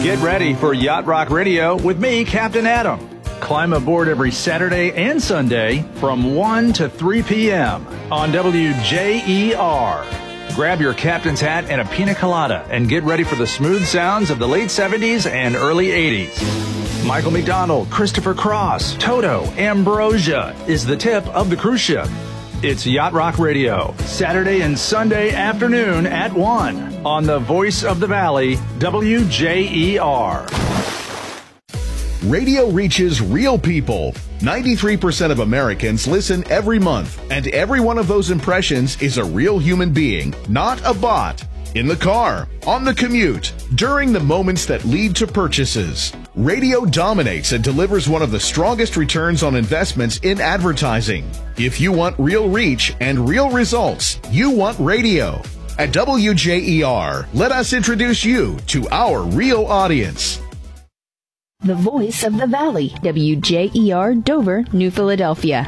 Get ready for Yacht Rock Radio with me, Captain Adam. Climb aboard every Saturday and Sunday from 1 to 3 p.m. on WJER. Grab your captain's hat and a pina colada and get ready for the smooth sounds of the late 70s and early 80s. Michael McDonald, Christopher Cross, Toto, Ambrosia is the tip of the cruise ship. It's Yacht Rock Radio, Saturday and Sunday afternoon at 1 on the Voice of the Valley, WJER. Radio reaches real people. 93% of Americans listen every month, and every one of those impressions is a real human being, not a bot. In the car, on the commute, during the moments that lead to purchases. Radio dominates and delivers one of the strongest returns on investments in advertising. If you want real reach and real results, you want radio. At WJER, let us introduce you to our real audience. The Voice of the Valley, WJER, Dover, New Philadelphia.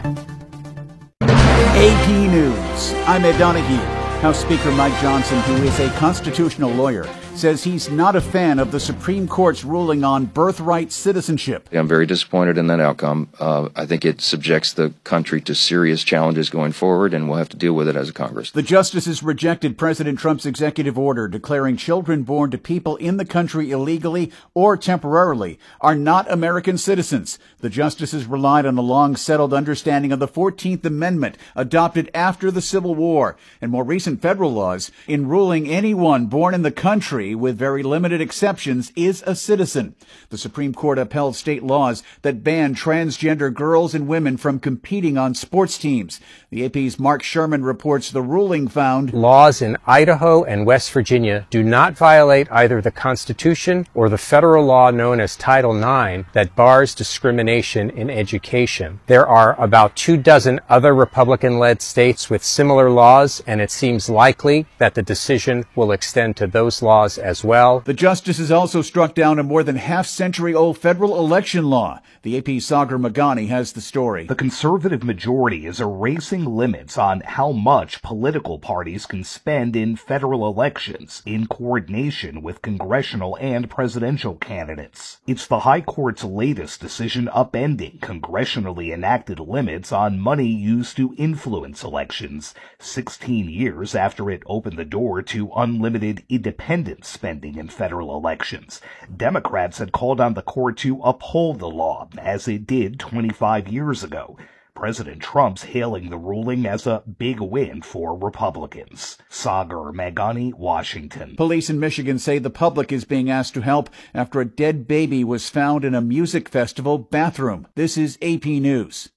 AP News. I'm Ed Donahue. House Speaker Mike Johnson, who is a constitutional lawyer, says he's not a fan of the Supreme Court's ruling on birthright citizenship. I'm very disappointed in that outcome. I think it subjects the country to serious challenges going forward, and we'll have to deal with it as a Congress. The justices rejected President Trump's executive order declaring children born to people in the country illegally or temporarily are not American citizens. The justices relied on a long-settled understanding of the 14th Amendment adopted after the Civil War and more recent federal laws in ruling anyone born in the country, with very limited exceptions, is a citizen. The Supreme Court upheld state laws that ban transgender girls and women from competing on sports teams. The AP's Mark Sherman reports the ruling found laws in Idaho and West Virginia do not violate either the Constitution or the federal law known as Title IX that bars discrimination in education. There are about 24 other Republican-led states with similar laws, and it seems likely that the decision will extend to those laws as well. The justices also struck down a more than half-century-old federal election law. The AP's Sagar Magani has the story. The conservative majority is erasing limits on how much political parties can spend in federal elections in coordination with congressional and presidential candidates. It's the High Court's latest decision upending congressionally enacted limits on money used to influence elections, 16 years after it opened the door to unlimited independent spending in federal elections. Democrats had called on the court to uphold the law, as it did 25 years ago. President Trump's hailing the ruling as a big win for Republicans. Sagar Magani, Washington. Police in Michigan say the public is being asked to help after a dead baby was found in a music festival bathroom. This is AP News.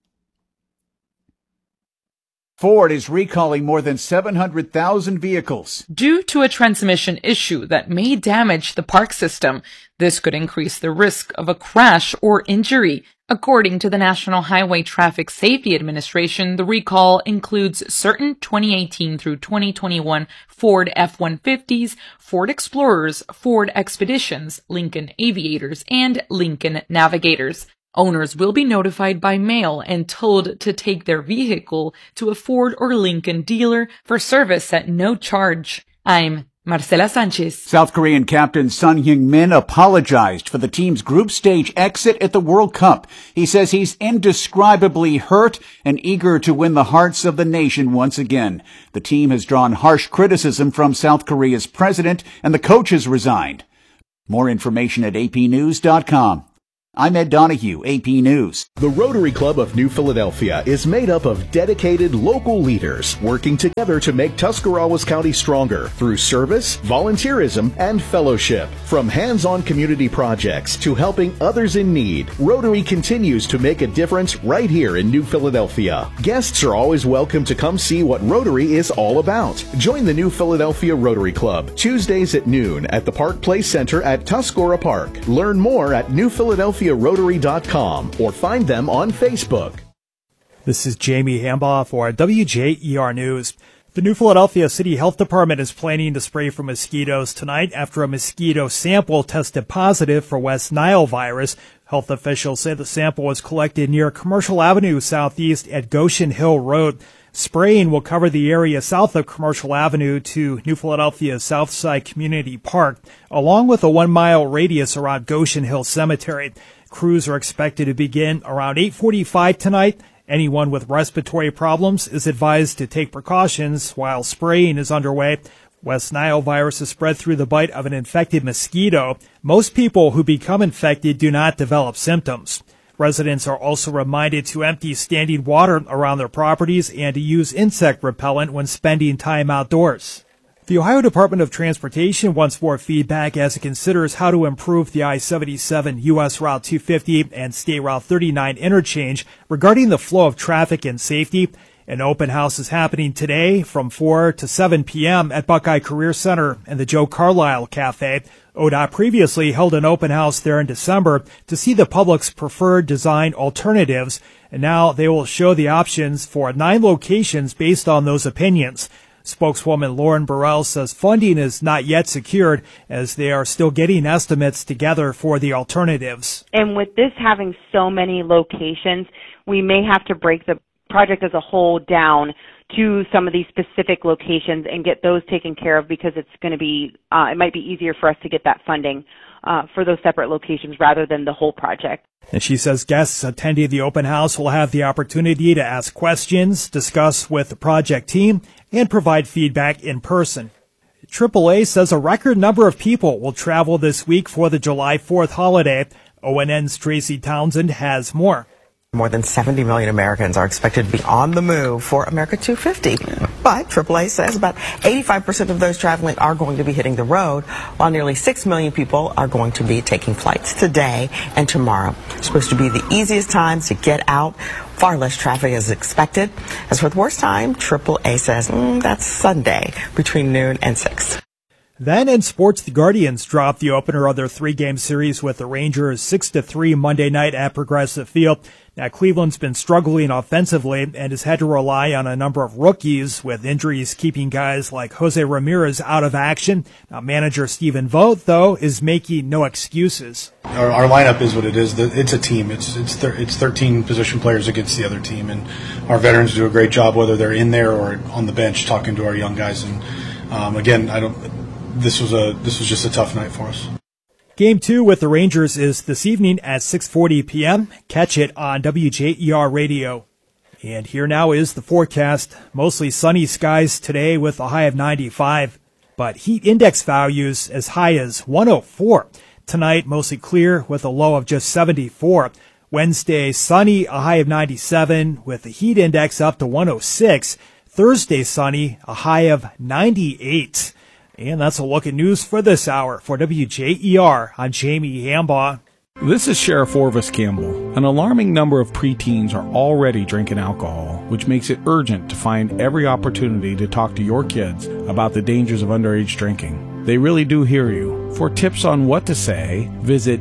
Ford is recalling more than 700,000 vehicles due to a transmission issue that may damage the park system. This could increase the risk of a crash or injury. According to the National Highway Traffic Safety Administration, the recall includes certain 2018 through 2021 Ford F-150s, Ford Explorers, Ford Expeditions, Lincoln Aviators, and Lincoln Navigators. Owners will be notified by mail and told to take their vehicle to a Ford or Lincoln dealer for service at no charge. I'm Marcela Sanchez. South Korean captain Son Heung-min apologized for the team's group stage exit at the World Cup. He says he's indescribably hurt and eager to win the hearts of the nation once again. The team has drawn harsh criticism from South Korea's president, and the coach has resigned. More information at apnews.com. I'm Ed Donahue, AP News. The Rotary Club of New Philadelphia is made up of dedicated local leaders working together to make Tuscarawas County stronger through service, volunteerism, and fellowship. From hands-on community projects to helping others in need, Rotary continues to make a difference right here in New Philadelphia. Guests are always welcome to come see what Rotary is all about. Join the New Philadelphia Rotary Club Tuesdays at noon at the Park Place Center at Tuscarora Park. Learn more at newphiladelphiarotary.com or find them on Facebook. This is Jamie Hambaugh for WJER News. The New Philadelphia City Health Department is planning to spray for mosquitoes tonight after a mosquito sample tested positive for West Nile virus. Health officials say the sample was collected near Commercial Avenue Southeast at Goshen Hill Road. Spraying will cover the area south of Commercial Avenue to New Philadelphia's Southside Community Park, along with a 1 mile radius around Goshen Hill Cemetery. Crews are expected to begin around 8:45 tonight. Anyone with respiratory problems is advised to take precautions while spraying is underway. West Nile virus is spread through the bite of an infected mosquito. Most people who become infected do not develop symptoms. Residents are also reminded to empty standing water around their properties and to use insect repellent when spending time outdoors. The Ohio Department of Transportation wants more feedback as it considers how to improve the I-77 U.S. Route 250 and State Route 39 interchange regarding the flow of traffic and safety. An open house is happening today from 4 to 7 p.m. at Buckeye Career Center and the Joe Carlisle Cafe. ODOT previously held an open house there in December to see the public's preferred design alternatives, and now they will show the options for 9 locations based on those opinions. Spokeswoman Lauren Burrell says funding is not yet secured as they are still getting estimates together for the alternatives. And with this having so many locations, we may have to break the project as a whole down to some of these specific locations and get those taken care of, because it's going to be, it might be easier for us to get that funding for those separate locations rather than the whole project. And she says guests attending the open house will have the opportunity to ask questions, discuss with the project team, and provide feedback in person. AAA says a record number of people will travel this week for the July 4th holiday. ONN's Tracy Townsend has more. More than 70 million Americans are expected to be on the move for America 250. But AAA says about 85% of those traveling are going to be hitting the road, while nearly 6 million people are going to be taking flights today and tomorrow. It's supposed to be the easiest times to get out. Far less traffic is expected. As for the worst time, AAA says that's Sunday between noon and 6. Then in sports, the Guardians dropped the opener of their 3-game series with the Rangers 6-3 Monday night at Progressive Field. Now, Cleveland's been struggling offensively and has had to rely on a number of rookies, with injuries keeping guys like Jose Ramirez out of action. Now, manager Stephen Vogt, though, is making no excuses. Our lineup is what it is. It's a team. It's 13 position players against the other team, and our veterans do a great job, whether they're in there or on the bench, talking to our young guys. And again, This was just a tough night for us. Game 2 with the Rangers is this evening at 6:40 p.m. Catch it on WJER Radio. And here now is the forecast. Mostly sunny skies today with a high of 95, but heat index values as high as 104. Tonight, mostly clear with a low of just 74. Wednesday, sunny, a high of 97 with the heat index up to 106. Thursday, sunny, a high of 98. And that's a look at news for this hour. For WJER, I'm Jamie Hambaugh. This is Sheriff Orvis Campbell. An alarming number of preteens are already drinking alcohol, which makes it urgent to find every opportunity to talk to your kids about the dangers of underage drinking. They really do hear you. For tips on what to say, visit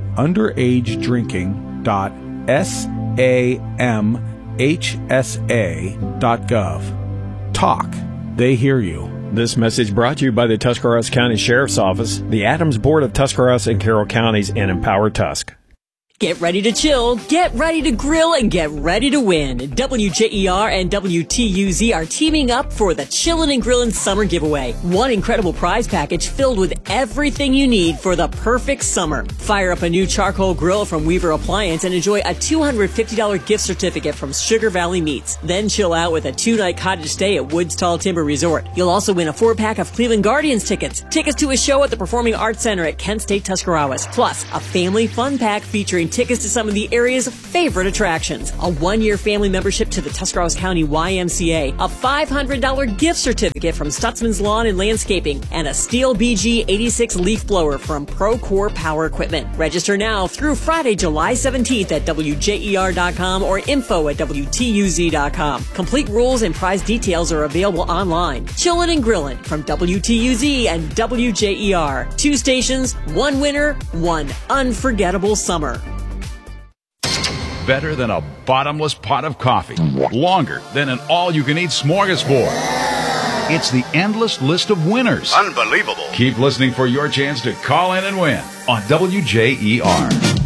underagedrinking.samhsa.gov. Talk. They hear you. This message brought to you by the Tuscarawas County Sheriff's Office, the Adams Board of Tuscarawas and Carroll Counties, and Empower Tusk. Get ready to chill, get ready to grill, and get ready to win. WJER and WTUZ are teaming up for the Chillin' and Grillin' Summer Giveaway. One incredible prize package filled with everything you need for the perfect summer. Fire up a new charcoal grill from Weaver Appliance and enjoy a $250 gift certificate from Sugar Valley Meats. Then chill out with a 2-night cottage stay at Woods Tall Timber Resort. You'll also win a 4-pack of Cleveland Guardians tickets, tickets to a show at the Performing Arts Center at Kent State Tuscarawas, plus a family fun pack featuring tickets to some of the area's favorite attractions, a 1-year family membership to the Tuscarawas County YMCA, a $500 gift certificate from Stutzman's Lawn and Landscaping, and a Steel BG 86 leaf blower from Procore Power Equipment. Register now through Friday, July 17th at WJER.com or info@WTUZ.com. Complete rules and prize details are available online. Chillin' and Grillin' from WTUZ and WJER. 2 stations, 1 winner, 1 unforgettable summer. Better than a bottomless pot of coffee. Longer than an all-you-can-eat smorgasbord. It's the endless list of winners. Unbelievable. Keep listening for your chance to call in and win on WJER.